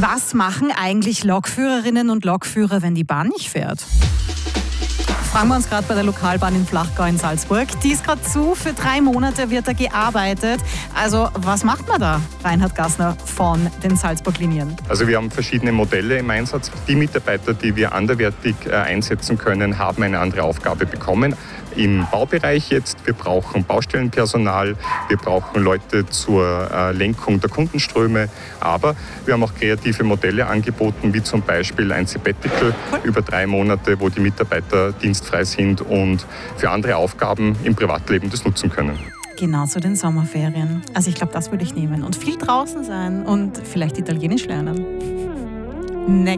Was machen eigentlich Lokführerinnen und Lokführer, wenn die Bahn nicht fährt? Fragen wir uns gerade bei der Lokalbahn in Flachgau in Salzburg. Die ist gerade zu, für 3 Monate wird da gearbeitet. Also was macht man da, Reinhard Gassner von den Salzburg-Linien? Also wir haben verschiedene Modelle im Einsatz. Die Mitarbeiter, die wir anderweitig einsetzen können, haben eine andere Aufgabe bekommen. Im Baubereich jetzt, wir brauchen Baustellenpersonal, wir brauchen Leute zur Lenkung der Kundenströme, aber wir haben auch kreative Modelle angeboten, wie zum Beispiel ein Sabbatical über 3 Monate, wo die Mitarbeiter dienstfrei sind und für andere Aufgaben im Privatleben das nutzen können. Genau zu den Sommerferien. Also ich glaube, das würde ich nehmen. Und viel draußen sein und vielleicht Italienisch lernen.